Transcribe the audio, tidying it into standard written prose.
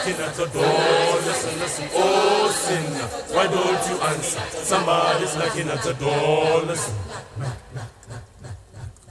knocking at the door. Listen, listen, oh sinner, why don't you answer? Somebody's knocking at the door. Listen. Knock, knock.